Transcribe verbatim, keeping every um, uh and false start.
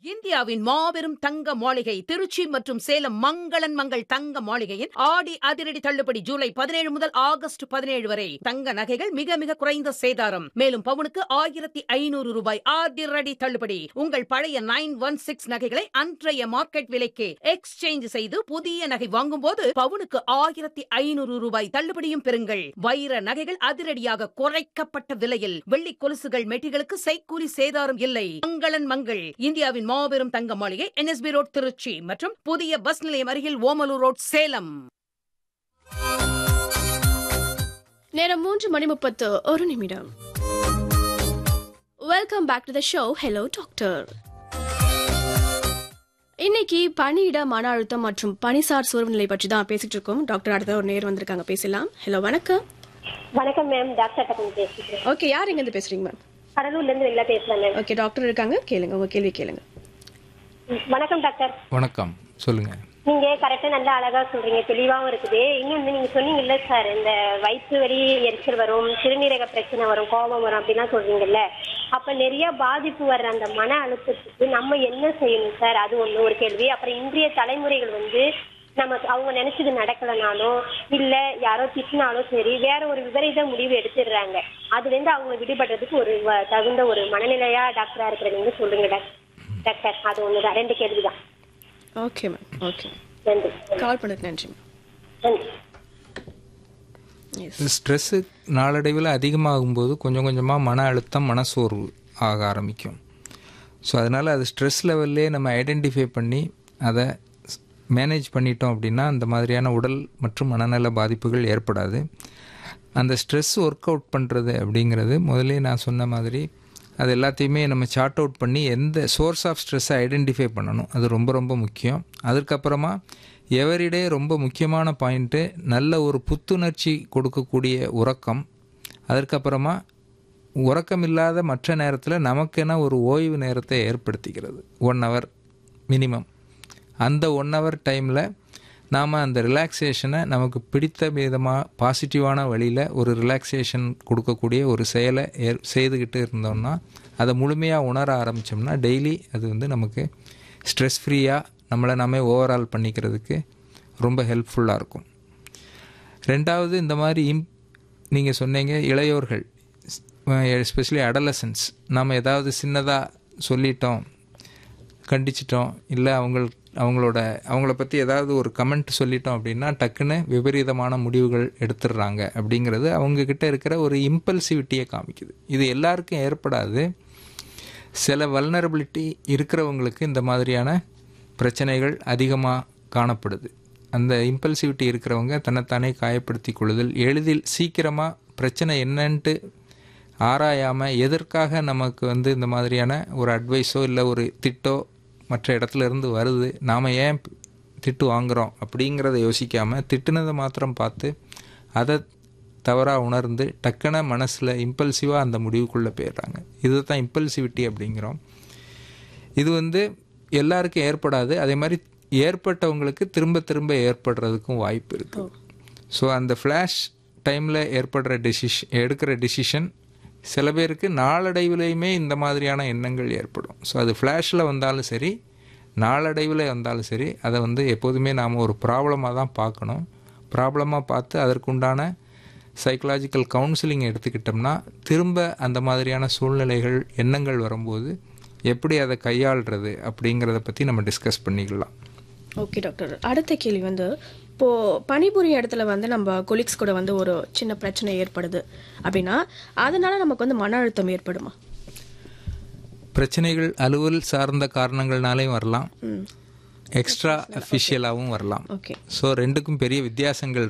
இந்தியாவின் மாபெரும் தங்க மாளிகை திருச்சி மற்றும் சேலம் மங்களன் மங்கள் தங்க மாளிகையின் ஆடி அதிரடி தள்ளுபடி ஜூலை பதினேழு முதல் ஆகஸ்ட் பதினேழு வரை. தங்க நகைகள் மிக மிக குறைந்த சேதாரம். மேலும் பவுனுக்கு ஆயிரத்தி ஐநூறு ரூபாய் அதிரடி தள்ளுபடி. உங்கள் பழைய நைன் ஒன் சிக்ஸ் நகைகளை அன்றைய மார்க்கெட் விலைக்கு எக்ஸ்சேஞ்ச் செய்து புதிய நகை வாங்கும் போது பவுனுக்கு ஆயிரத்தி ஐநூறு ரூபாய் தள்ளுபடியும் பெறுங்கள். வைர நகைகள் அதிரடியாக குறைக்கப்பட்ட விலையில். வெள்ளி கொலுசுகள் மெட்டிகளுக்கு செய்கூலி சேதாரம் இல்லை. மங்களன் மங்கள் இந்தியாவின் மாபெரும் தங்க மாளிகை என்எஸ்பி ரோட் திருச்சி மற்றும் புதிய பஸ் நிலையம் அருகில் ஓமலூர் ரோட் சேலம். நேரம் மூன்று மணி முப்பத்து ஒரு நிமிடம். Welcome back to the show hello doctor. இன்னைக்கு பணியிட மன அழுத்தம் மற்றும் பணிசார் சோர்வுநிலை பற்றி தான் பேசிட்டு இருக்கோம். டாக்டர் அடுத்த ஒரு நேர் வந்திருக்காங்க, பேசலாம். ஹலோ, வணக்கம். வணக்கம் மேம், டாக்டர் பேசுறேன். ஓகே, யார் எங்க இருந்து பேசுறீங்க மேம்? கடலூர்ல இருந்து வெளில பேசுறேன் மேம். ஓகே, டாக்டர் இருக்காங்க, கேளுங்க, உங்க கேள்வி கேளுங்க. வணக்கம் டாக்டர். வணக்கம், சொல்லுங்க. நீங்க கரெக்டா நல்லா அழகா சொல்றீங்க, தெளிவாவும் இருக்குது. இன்னொன்னு நீங்க சொன்னீங்கல்ல சார், இந்த வயிற்று வலி, எரிச்சல் வரும், சிறுநீரக பிரச்சனை வரும், கோபம் வரும் அப்படிலாம் சொல்றீங்கல்ல. அப்ப நிறைய பாதிப்பு வர்ற அந்த மன அழுத்தத்துக்கு நம்ம என்ன செய்யணும் சார்? அது ஒண்ணு ஒரு கேள்வி. அப்புறம் இன்றைய தலைமுறைகள் வந்து நம்ம அவங்க நினைச்சது நடக்கலனாலும் இல்ல யாரோ திட்டினாலும் சரி, வேற ஒரு விபரீத முடிவு எடுத்துடுறாங்க. அதுல இருந்து அவங்க விடுபடுறதுக்கு ஒரு தகுந்த ஒரு மனநிலையா டாக்டரா இருக்கிறீங்க சொல்லுங்க டாக்டர். அது ஒண்ணுதான், ரெண்டு கேள்விதான். ஓகே மேம், ஓகே, நன்றி. கால் பண்ணதுக்கு நன்றி மேம். நன்றி. ஸ்ட்ரெஸ்ஸு நாளடைவில் அதிகமாகும்போது கொஞ்சம் கொஞ்சமாக மன அழுத்தம், மனசோர்வு ஆக ஆரம்பிக்கும். ஸோ அதனால் அது ஸ்ட்ரெஸ் லெவல்லே நம்ம ஐடென்டிஃபை பண்ணி அதை மேனேஜ் பண்ணிட்டோம் அப்படின்னா அந்த மாதிரியான உடல் மற்றும் மனநல பாதிப்புகள் ஏற்படாது. அந்த ஸ்ட்ரெஸ் ஒர்க் அவுட் பண்ணுறது அப்படிங்கிறது முதலே நான் சொன்ன மாதிரி அது எல்லாத்தையுமே நம்ம சார்ட் அவுட் பண்ணி எந்த சோர்ஸ் ஆஃப் ஸ்ட்ரெஸ்ஸை ஐடென்டிஃபை பண்ணணும். அது ரொம்ப ரொம்ப முக்கியம். அதுக்கப்புறமா எவரிடே ரொம்ப முக்கியமான பாயிண்ட்டு நல்ல ஒரு புத்துணர்ச்சி கொடுக்கக்கூடிய உறக்கம். அதற்கப்புறமா உறக்கம் இல்லாத மற்ற நேரத்தில் நமக்கென ஒரு ஓய்வு நேரத்தை ஏற்படுத்திக்கிறது, ஒன் ஹவர் மினிமம். அந்த ஒன் ஹவர் டைமில் நாம் அந்த ரிலாக்ஸேஷனை நமக்கு பிடித்த விதமாக பாசிட்டிவான வழியில் ஒரு ரிலாக்ஸேஷன் கொடுக்கக்கூடிய ஒரு செயலை ஏ செய்துக்கிட்டு இருந்தோம்னா, அதை முழுமையாக உணர ஆரம்பித்தோம்னா டெய்லி அது வந்து நமக்கு ஸ்ட்ரெஸ் ஃப்ரீயாக நம்மளை நாமே ஓவரால் பண்ணிக்கிறதுக்கு ரொம்ப ஹெல்ப்ஃபுல்லாக இருக்கும். ரெண்டாவது, இந்த மாதிரி இம் நீங்கள் சொன்னீங்க இளையோர்கள், எஸ்பெஷலி அடலசன்ஸ், நாம் ஏதாவது சின்னதாக சொல்லிட்டோம், கண்டிச்சிட்டோம், இல்லை அவங்க அவங்களோட அவங்கள பற்றி ஏதாவது ஒரு கமெண்ட் சொல்லிட்டோம் அப்படின்னா டக்குன்னு விபரீதமான முடிவுகள் எடுத்துடுறாங்க. அப்படிங்கிறது அவங்கக்கிட்ட இருக்கிற ஒரு இம்பல்சிவிட்டியை காமிக்குது. இது எல்லாருக்கும் ஏற்படாது. சில வல்னரபிலிட்டி இருக்கிறவங்களுக்கு இந்த மாதிரியான பிரச்சனைகள் அதிகமாக காணப்படுது. அந்த இம்பல்சிவிட்டி இருக்கிறவங்க தன்னைத்தானே காயப்படுத்தி கொள்ளுதல், எளிதில் சீக்கிரமாக பிரச்சனை என்னன்ட்டு ஆராயாமல் எதற்காக நமக்கு வந்து இந்த மாதிரியான ஒரு அட்வைஸோ இல்லை ஒரு திட்டோ மற்ற இடத்துல இருந்து வருது, நாம் ஏன் திட்டு வாங்குகிறோம் அப்படிங்கிறத யோசிக்காமல் திட்டுனதை மாத்திரம் பார்த்து அதை தவறாக உணர்ந்து டக்குன மனசில் இம்பல்சிவாக அந்த முடிவுக்குள்ளே போயிடுறாங்க. இது தான் இம்பல்சிவிட்டி அப்படிங்கிறோம். இது வந்து எல்லாருக்கும் ஏற்படாது. அதே மாதிரி ஏற்பட்டவங்களுக்கு திரும்ப திரும்ப ஏற்படுறதுக்கும் வாய்ப்பு இருக்குது. ஸோ அந்த ஃப்ளாஷ் டைமில் ஏற்படுற டெசிஷன் எடுக்கிற டெசிஷன் சில பேருக்கு நாளடைவிலையுமே இந்த மாதிரியான எண்ணங்கள் ஏற்படும். ஸோ அது ஃப்ளாஷில் வந்தாலும் சரி, நாளடைவில் வந்தாலும் சரி, அதை வந்து எப்போதுமே நாம் ஒரு ப்ராப்ளமாக தான் பார்க்கணும். ப்ராப்ளமாக பார்த்து அதற்குண்டான சைக்கலாஜிக்கல் கவுன்சிலிங் எடுத்துக்கிட்டோம்னா திரும்ப அந்த மாதிரியான சூழ்நிலைகள், எண்ணங்கள் வரும்போது எப்படி அதை கையாளுறது அப்படிங்கிறத பற்றி நம்ம டிஸ்கஸ் பண்ணிக்கலாம். ஓகே டாக்டர், அடுத்த கேள்வி வந்து, இப்போது பணிபுரியும் இடத்துல வந்து நம்ம கொலீக்ஸ் கூட வந்து ஒரு சின்ன பிரச்சனை ஏற்படுது அப்படின்னா அதனால நமக்கு வந்து மன அழுத்தம் ஏற்படுமா? பிரச்சனைகள் அலுவல் சார்ந்த காரணங்கள்னாலையும் வரலாம், எக்ஸ்ட்ரா அஃபிஷியலாகவும் வரலாம். ஓகே, ஸோ ரெண்டுக்கும் பெரிய வித்தியாசங்கள்